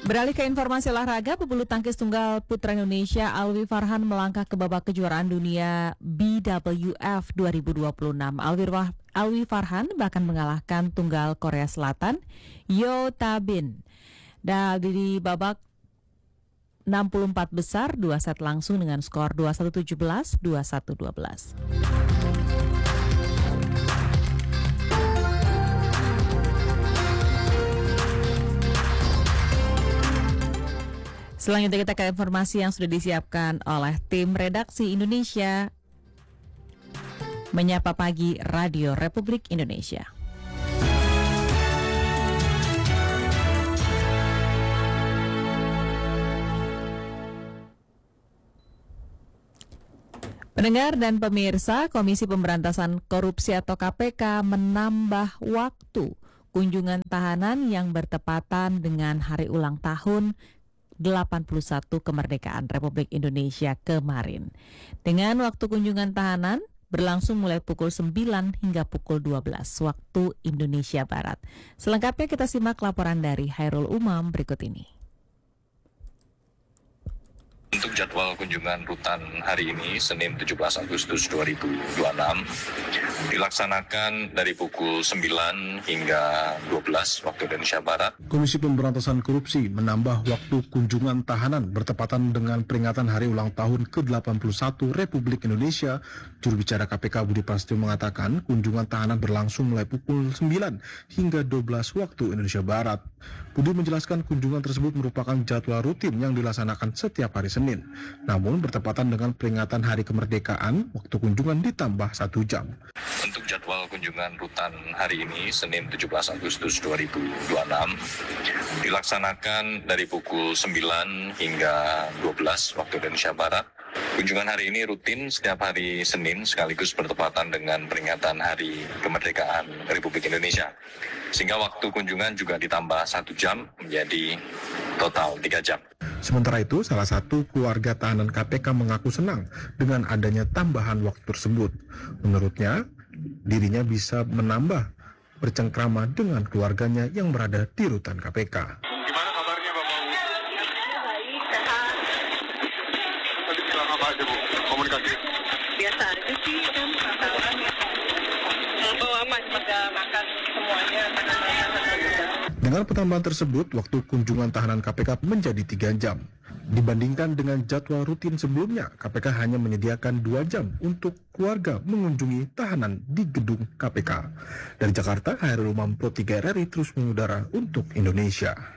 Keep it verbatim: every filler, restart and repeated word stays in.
Beralih ke informasi olahraga, pebulu tangkis tunggal putra Indonesia Alwi Farhan melangkah ke babak kejuaraan dunia B W F dua ribu dua puluh enam. Alwi, Alwi Farhan bahkan mengalahkan tunggal Korea Selatan Yo Ta-bin dan di babak enam puluh empat besar, dua set langsung dengan skor dua puluh satu tujuh belas, dua puluh satu dua belas. Selanjutnya kita ke informasi yang sudah disiapkan oleh tim redaksi Indonesia Menyapa Pagi Radio Republik Indonesia. Pendengar dan pemirsa, Komisi Pemberantasan Korupsi atau K P K menambah waktu kunjungan tahanan yang bertepatan dengan hari ulang tahun delapan puluh satu kemerdekaan Republik Indonesia kemarin. Dengan waktu kunjungan tahanan berlangsung mulai pukul sembilan hingga pukul dua belas waktu Indonesia Barat. Selengkapnya kita simak laporan dari Hairul Umam berikut ini. Untuk jadwal kunjungan rutan hari ini, Senin tujuh belas Agustus dua ribu dua puluh enam, dilaksanakan dari pukul sembilan hingga dua belas waktu Indonesia Barat. Komisi Pemberantasan Korupsi menambah waktu kunjungan tahanan bertepatan dengan peringatan hari ulang tahun ke delapan puluh satu Republik Indonesia. Juru bicara K P K Budi Prasetyo mengatakan kunjungan tahanan berlangsung mulai pukul sembilan hingga dua belas waktu Indonesia Barat. Budi menjelaskan kunjungan tersebut merupakan jadwal rutin yang dilaksanakan setiap hari Senin. Namun bertepatan dengan peringatan Hari Kemerdekaan, waktu kunjungan ditambah satu jam. Untuk jadwal kunjungan rutan hari ini, Senin tujuh belas Agustus dua ribu dua puluh enam, dilaksanakan dari pukul sembilan hingga dua belas waktu Indonesia Barat. Kunjungan hari ini rutin setiap hari Senin sekaligus bertepatan dengan peringatan Hari Kemerdekaan Republik Indonesia. Sehingga waktu kunjungan juga ditambah satu jam menjadi total tiga jam. Sementara itu, salah satu keluarga tahanan K P K mengaku senang dengan adanya tambahan waktu tersebut. Menurutnya, dirinya bisa menambah bercengkrama dengan keluarganya yang berada di rutan K P K. Gimana kabarnya Bapak? Baik, sehat. Tadi bilang apa aja Bu? Komunikasi? Biasa aja sih, kan masalah. Bawa mas pada makan semuanya, Dengan penambahan tersebut, waktu kunjungan tahanan K P K menjadi tiga jam. Dibandingkan dengan jadwal rutin sebelumnya, K P K hanya menyediakan dua jam untuk keluarga mengunjungi tahanan di gedung K P K. Dari Jakarta, Hairul Umam Pro tiga R R I terus mengudara untuk Indonesia.